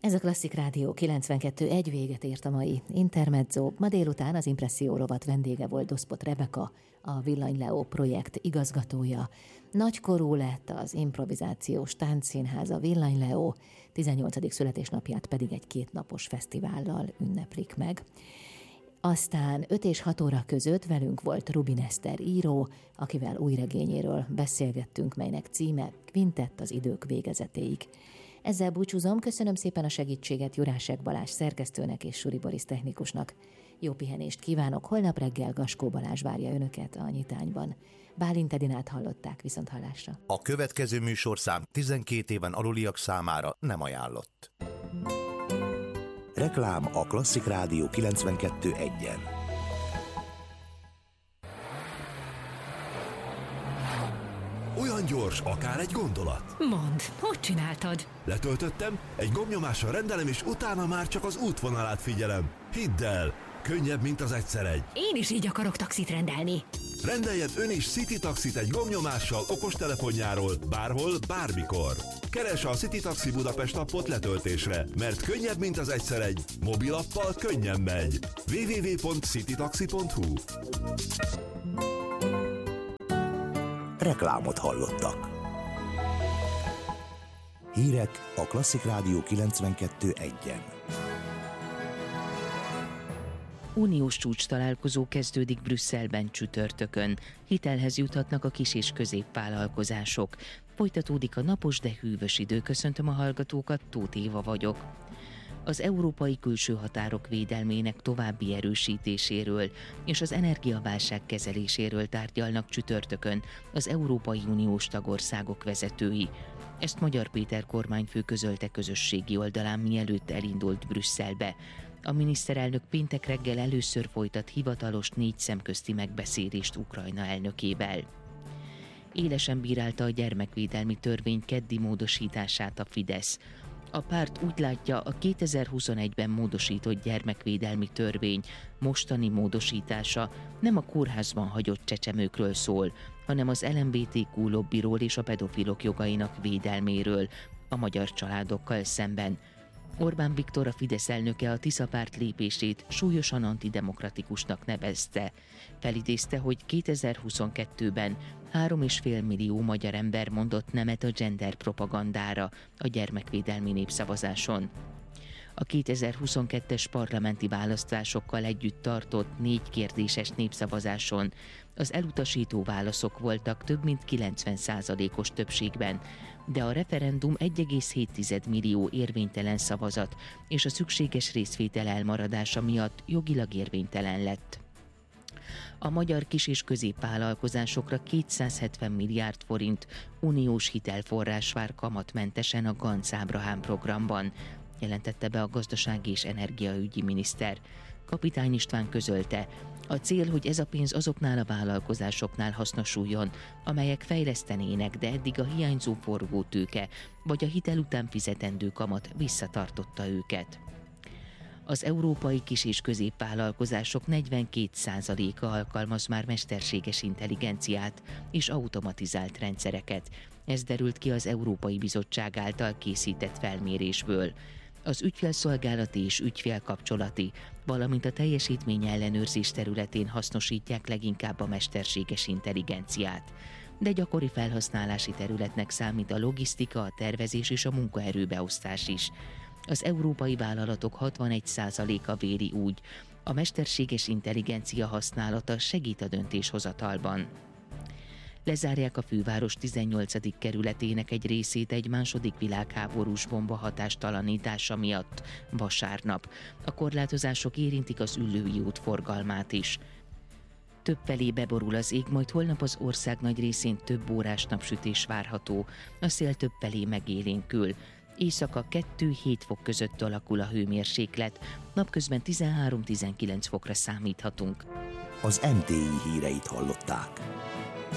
Ez a Klasszik Rádió 92.1, véget ért a mai Intermezzo. Ma délután az Impresszió rovat vendége volt Doszpot Rebeka, a Villany Leo projekt igazgatója. Nagykorú lett az improvizációs táncszínháza Villany Leo, 18. születésnapját pedig egy 2 napos fesztivállal ünneplik meg. Aztán 5 és 6 óra között velünk volt Rubin Eszter író, akivel új regényéről beszélgettünk, melynek címe Kvintett az idők végezetéig. Ezzel búcsúzom, köszönöm szépen a segítséget Jurásek Balázs szerkesztőnek és Suri Boris technikusnak. Jó pihenést kívánok, holnap reggel Gaskó Balázs várja önöket a Nyitányban. Bálint Edinát hallották, viszonthallásra. A következő műsorszám 12 éven aluliak számára nem ajánlott. Reklám a Klasszik Rádió 92.1-en. Olyan gyors, akár egy gondolat. Mondd, hogy csináltad? Letöltöttem, egy gombnyomással rendelem, és utána már csak az útvonalát figyelem. Hidd el, könnyebb, mint az egyszer egy. Én is így akarok taxit rendelni. Rendeljen ön is City Taxit egy gombnyomással okostelefonjáról, bárhol, bármikor. Keresse a City Taxi Budapest appot letöltésre, mert könnyebb, mint az egyszer egy. Mobilappal könnyen megy. www.citytaxi.hu. Reklámot hallottak. Hírek a Klasszik Rádió 92.1-en. Uniós csúcs találkozó kezdődik Brüsszelben csütörtökön. Hitelhez juthatnak a kis- és középvállalkozások. Folytatódik a napos, de hűvös idő. Köszöntöm a hallgatókat, Tóth Éva vagyok. Az európai külső határok védelmének további erősítéséről és az energiaválság kezeléséről tárgyalnak csütörtökön az Európai Uniós tagországok vezetői. Ezt Magyar Péter kormányfő közölte közösségi oldalán, mielőtt elindult Brüsszelbe. A miniszterelnök péntek reggel először folytat hivatalos 4 szemközti megbeszélést Ukrajna elnökével. Élesen bírálta a gyermekvédelmi törvény keddi módosítását a Fidesz. A párt úgy látja, a 2021-ben módosított gyermekvédelmi törvény mostani módosítása nem a kórházban hagyott csecsemőkről szól, hanem az LMBTQ lobbiról és a pedofilok jogainak védelméről a magyar családokkal szemben. Orbán Viktor, a Fidesz elnöke a Tisza párt lépését súlyosan antidemokratikusnak nevezte. Felidézte, hogy 2022-ben 3,5 millió magyar ember mondott nemet a gender propagandára a gyermekvédelmi népszavazáson. A 2022-es parlamenti választásokkal együtt tartott 4 kérdéses népszavazáson az elutasító válaszok voltak több mint 90%-os többségben, de a referendum 1,7 millió érvénytelen szavazat és a szükséges részvétel elmaradása miatt jogilag érvénytelen lett. A magyar kis- és középvállalkozásokra 270 milliárd forint uniós hitelforrás vár kamatmentesen a Ganz Ábrahám programban, jelentette be a gazdasági és energiaügyi miniszter. Kapitány István közölte, a cél, hogy ez a pénz azoknál a vállalkozásoknál hasznosuljon, amelyek fejlesztenének, de eddig a hiányzó forgótőke vagy a hitel után fizetendő kamat visszatartotta őket. Az európai kis- és középvállalkozások 42%-a alkalmaz már mesterséges intelligenciát és automatizált rendszereket. Ez derült ki az Európai Bizottság által készített felmérésből. Az ügyfélszolgálati és ügyfélkapcsolati, valamint a teljesítmény ellenőrzés területén hasznosítják leginkább a mesterséges intelligenciát. De gyakori felhasználási területnek számít a logisztika, a tervezés és a munkaerőbeosztás is. Az európai vállalatok 61%-a véli úgy, a mesterséges intelligencia használata segít a döntéshozatalban. Lezárják a főváros 18. kerületének egy részét egy második világháborús bomba hatástalanítása miatt vasárnap. A korlátozások érintik az Üllői út forgalmát is. Többfelé beborul az ég, majd holnap az ország nagy részén több órás napsütés várható. A szél többfelé megélénkül. Éjszaka 2-7 fok között alakul a hőmérséklet, napközben 13-19 fokra számíthatunk. Az NTI híreit hallották.